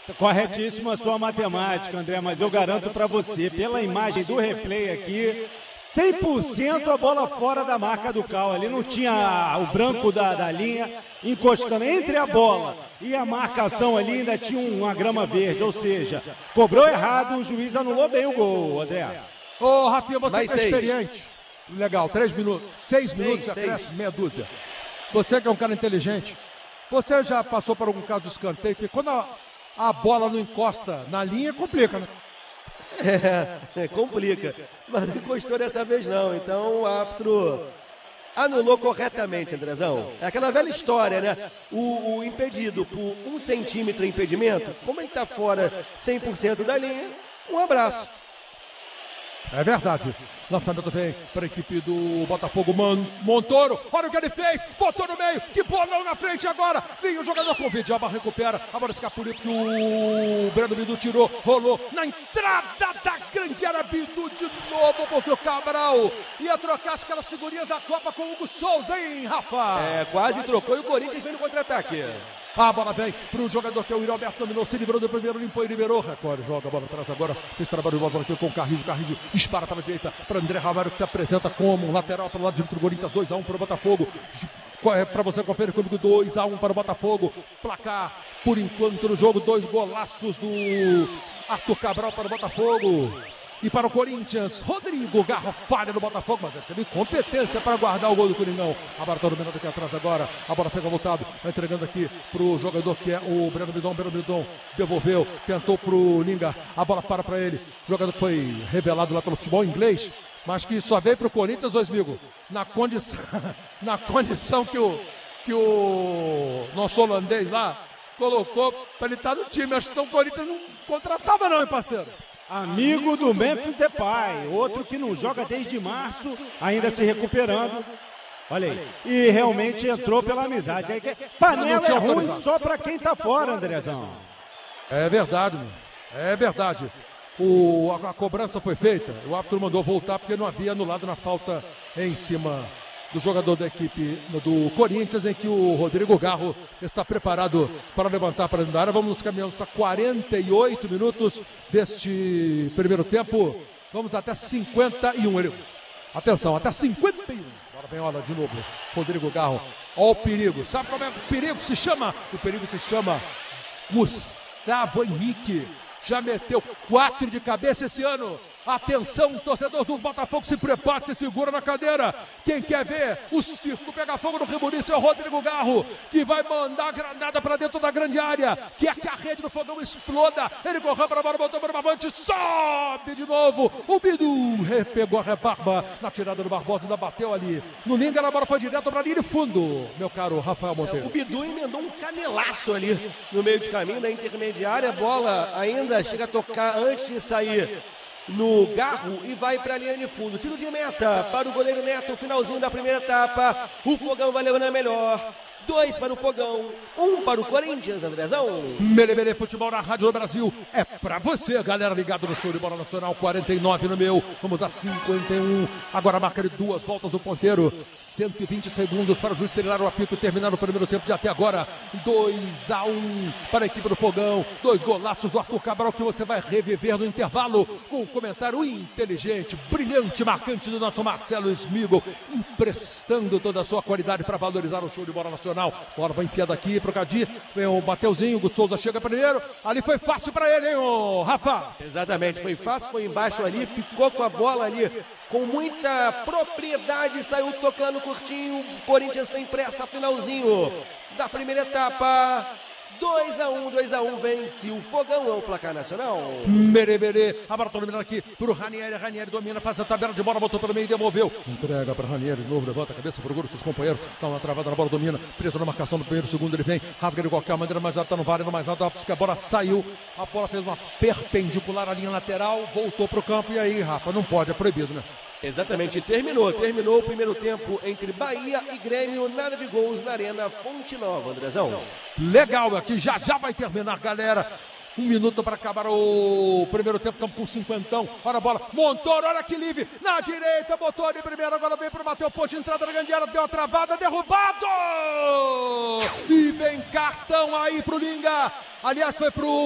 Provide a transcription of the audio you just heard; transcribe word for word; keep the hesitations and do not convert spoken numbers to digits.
Corretíssima a sua matemática, André, mas eu garanto para você, pela imagem do replay aqui, cem por cento a bola fora da marca do Cal. Ali não tinha o branco da, da linha encostando entre a bola e a marcação ali, ainda tinha uma grama verde, ou seja, cobrou errado, o juiz anulou bem o gol, André. Ô, Rafinha, você Mais que é seis. experiente. Legal, três minutos, seis minutos, Seis, acresce, seis. meia dúzia. Você que é um cara inteligente, você já passou por algum caso de escanteio, que quando a, a bola não encosta na linha, complica, né? É, complica. Mas não encostou dessa vez não. Então o árbitro anulou corretamente, Andrezão. É aquela velha história, né? O, o impedido por um centímetro de impedimento, como ele está fora cem por cento da linha, um abraço. É verdade. Lançamento vem para a equipe do Botafogo. Man, Montoro, olha o que ele fez, botou no meio, que bolão na frente agora. Vinha o jogador com o Vidjaba, recupera. Agora escapuliu porque o Breno Bidu tirou, rolou na entrada da grande área. Bidu de novo, porque o Cabral ia trocar aquelas figurinhas da Copa com o Hugo Souza, hein, Rafa? É, quase trocou e o Corinthians vem no contra-ataque. A bola vem para o jogador que é o Yuri Alberto, dominou, se livrou do primeiro, limpou e liberou. Record joga a bola atrás agora. Esse trabalho de bola aqui com o Carrijo. Carrijo dispara para a direita para André Ramalho, que se apresenta como um lateral para o lado direito do Corinthians. dois a um para o Botafogo. Para você conferir comigo, dois a um para o Botafogo. Placar por enquanto no jogo: dois golaços do Arthur Cabral para o Botafogo. E para o Corinthians, Rodrigo Garro falha no Botafogo, mas ele teve competência para guardar o gol do Coringão. A bola está dominando aqui atrás agora, a bola fica voltada, entregando aqui para o jogador que é o Breno Bidon. Breno Bidon devolveu, tentou para o Linga, a bola para para ele. O jogador que foi revelado lá pelo futebol inglês, mas que só veio para o Corinthians, dois amigo, na condição, na condição que o, que o nosso holandês lá colocou para ele estar no time. Acho que o Corinthians não contratava não, hein, parceiro? Amigo do Memphis Depay, outro que não joga desde março, ainda se recuperando. Olha aí, e realmente entrou pela amizade. Panela é ruim só para quem tá fora, Andrezão. É verdade, meu. É verdade. O, a, a cobrança foi feita, o árbitro mandou voltar porque não havia anulado na falta em cima do jogador da equipe do Corinthians, em que o Rodrigo Garro está preparado para levantar para dentro da área. Vamos nos caminhando para quarenta e oito minutos deste primeiro tempo. Vamos até cinquenta e um. Ele... Atenção, até cinquenta e um. Agora vem, olha, de novo, Rodrigo Garro. Olha o perigo. Sabe como é que o perigo se chama? O perigo se chama Gustavo Henrique. Já meteu quatro de cabeça esse ano. Atenção, torcedor do Botafogo, se prepara, se segura na cadeira. Quem quer ver o circo pegar fogo no Rebuliço é o Rodrigo Garro, que vai mandar a granada para dentro da grande área. Quer que a rede do fogão exploda. Ele correu para a bola, botou para o Barbante, sobe de novo. O Bidu pegou a rebarba na tirada do Barbosa, ainda bateu ali. No Linga, a bola foi direto para a linha de fundo, meu caro Rafael Monteiro. É, o Bidu emendou um canelaço ali no meio de caminho, na intermediária. A bola ainda chega a tocar antes de sair no Garro e vai para a linha de fundo. Tiro de meta para o goleiro Neto, finalzinho da primeira etapa. O Fogão vai levando a melhor. Dois para o Fogão, um para o Corinthians, Andrezão. Mele Mele Futebol na Rádio do Brasil. É pra você, galera, ligado no show de bola nacional. quarenta e nove no meu, vamos a cinquenta e um. Agora a marca de duas voltas do ponteiro. cento e vinte segundos para o juiz treinar o apito, terminar o primeiro tempo de até agora. dois a um para a equipe do Fogão. Dois golaços do Arthur Cabral, que você vai reviver no intervalo com um comentário inteligente, brilhante, marcante do nosso Marcelo Smigo, emprestando toda a sua qualidade para valorizar o show de bola nacional. Bola vai enfiada aqui pro Cadir. Vem o Mateuzinho, o Hugo Souza chega primeiro. Ali foi fácil para ele, hein, ô Rafa? Exatamente, foi fácil, foi embaixo ali, ficou com a bola ali com muita propriedade, saiu tocando curtinho. O Corinthians tem pressa, finalzinho da primeira etapa. dois a um, dois a um, vence o Fogão, é o placar nacional. Merebere, a bola tá dominando aqui pro Ranieri. Ranieri domina, faz a tabela de bola, botou pelo meio e devolveu. Entrega para Ranieri de novo, levanta a cabeça, procura os seus companheiros. Tá uma travada na bola, domina, preso na marcação do primeiro, segundo ele vem, rasga de qualquer maneira, mas já tá no vale, no mais alto, acho que a bola saiu. A bola fez uma perpendicular à linha lateral, voltou pro campo e aí, Rafa, não pode, é proibido, né? Exatamente, terminou, terminou o primeiro tempo entre Bahia e Grêmio, nada de gols na Arena Fonte Nova, Andrezão. Legal, aqui já já vai terminar, galera. Um minuto para acabar o primeiro tempo, estamos com cinquentão. Olha a bola, Montoro, olha que livre, na direita, botou ali primeiro, agora vem para o Matheus Ponte, entrada na grande área, deu uma travada, derrubado! E vem cartão aí pro Linga, aliás foi pro